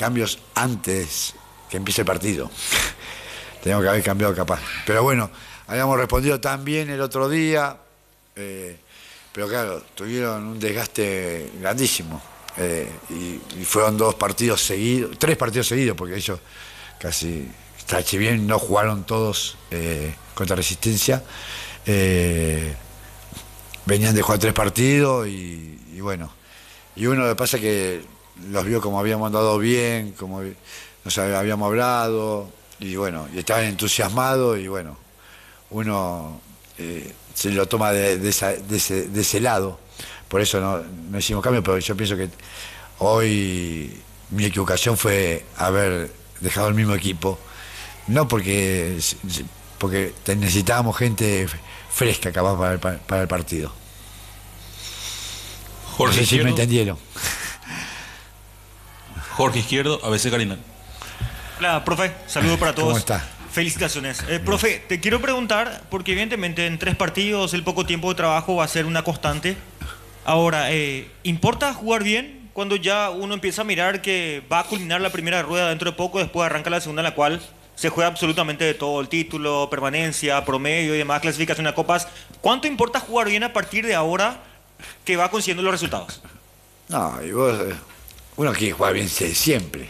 cambios antes que empiece el partido. Teníamos que haber cambiado capaz. Pero bueno, habíamos respondido tan bien el otro día, pero claro, tuvieron un desgaste grandísimo. Y fueron 3 partidos seguidos, porque ellos casi, si bien no jugaron todos contra Resistencia, venían de jugar 3 partidos y bueno, y uno lo que pasa es que los vio como habíamos andado bien, como nos habíamos hablado, y bueno, y estaban entusiasmados, y bueno, uno se lo toma de ese lado. Por eso no hicimos cambio, pero yo pienso que hoy mi equivocación fue haber dejado el mismo equipo, no porque necesitábamos gente fresca capaz para el partido. Jorge no sé Izquierdo. Si me entendieron. Jorge Izquierdo, ABC Carinal. Hola, profe, saludos para todos. ¿Cómo está? Felicitaciones. Profe, te quiero preguntar, porque evidentemente en 3 partidos el poco tiempo de trabajo va a ser una constante. Ahora, ¿importa jugar bien cuando ya uno empieza a mirar que va a culminar la primera rueda dentro de poco, después arranca la segunda en la cual se juega absolutamente de todo, el título, permanencia, promedio y demás, clasificación a copas? ¿Cuánto importa jugar bien a partir de ahora que va consiguiendo los resultados? No, y vos, uno quiere jugar bien siempre.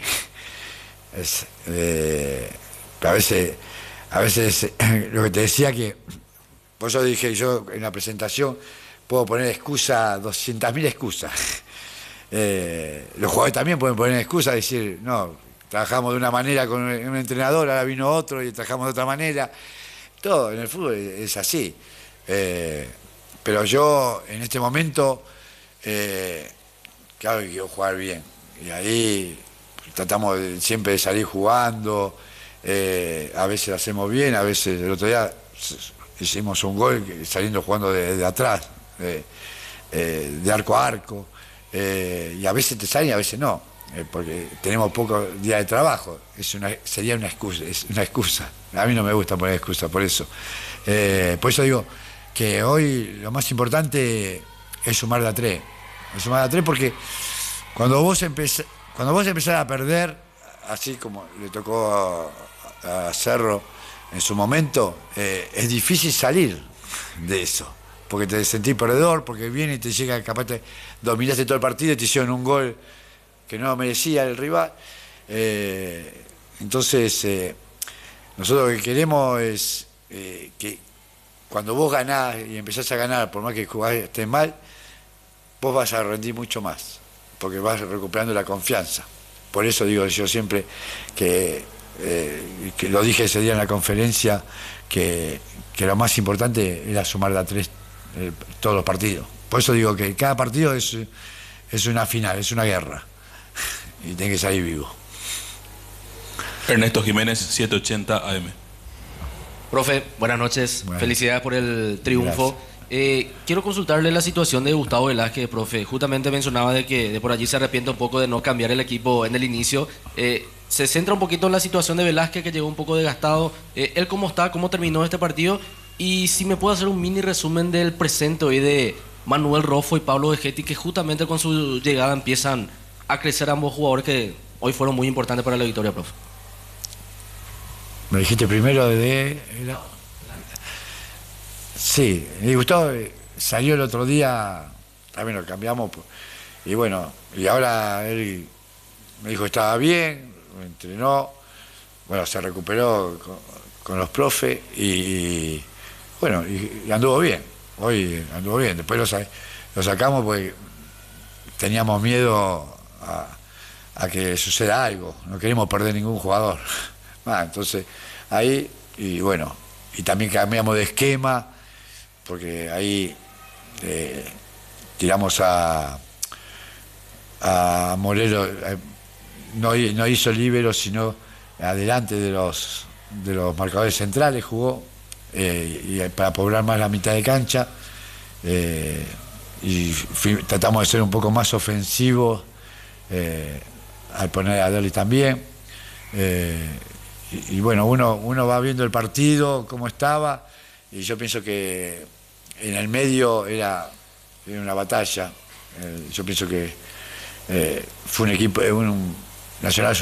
Pero a veces lo que te decía que, por eso dije yo en la presentación, puedo poner excusa, 200.000 excusas. Los jugadores también pueden poner excusas, decir, no, trabajamos de una manera con un entrenador, ahora vino otro y trabajamos de otra manera. Todo en el fútbol es así. Pero yo en este momento, claro que quiero jugar bien. Y ahí tratamos siempre de salir jugando. A veces lo hacemos bien, a veces el otro día hicimos un gol saliendo jugando de atrás, de arco a arco. Y a veces te salen y a veces no, porque tenemos pocos días de trabajo. Sería una excusa. A mí no me gusta poner excusa por eso. Por eso digo que hoy lo más importante es sumar de a 3. Es sumar de a 3 porque cuando vos empezás a perder, así como le tocó a Cerro en su momento, es difícil salir de eso. Porque te sentís perdedor, porque viene y te llega, capaz te dominaste todo el partido y te hicieron un gol que no merecía el rival. Entonces, nosotros lo que queremos es que cuando vos ganás y empezás a ganar, por más que estés mal, vos vas a rendir mucho más, porque vas recuperando la confianza. Por eso digo yo siempre que lo dije ese día en la conferencia, que lo más importante era sumar de a 3 todos los partidos. Por eso digo que cada partido es una final, es una guerra, y tiene que salir vivo. Ernesto Jiménez, 780 AM. Profe, buenas noches. Bueno. Felicidades por el triunfo. Quiero consultarle la situación de Gustavo Velázquez, profe. Justamente mencionaba de que de por allí se arrepiente un poco de no cambiar el equipo en el inicio. Se centra un poquito en la situación de Velázquez, que llegó un poco desgastado. ¿Él cómo está? ¿Cómo terminó este partido? Y si me puede hacer un mini resumen del presente hoy de Manuel Rofo y Pablo De Getty, que justamente con su llegada empiezan a crecer ambos jugadores que hoy fueron muy importantes para la victoria, profe. Me dijiste primero Sí, me gustó, salió el otro día, también lo cambiamos, y bueno, y ahora él me dijo que estaba bien, me entrenó, bueno, se recuperó con los profes y bueno, y anduvo bien, hoy anduvo bien. Después lo sacamos porque teníamos miedo a que suceda algo, no queremos perder ningún jugador. Entonces ahí, y bueno, y también cambiamos de esquema, porque ahí tiramos a Morelo, no hizo líbero, sino adelante de los marcadores centrales jugó, y para poblar más la mitad de cancha, y tratamos de ser un poco más ofensivos al poner a Dolly también, y bueno, uno va viendo el partido, cómo estaba, y yo pienso que en el medio era una batalla. Yo pienso que fue un equipo, Nacional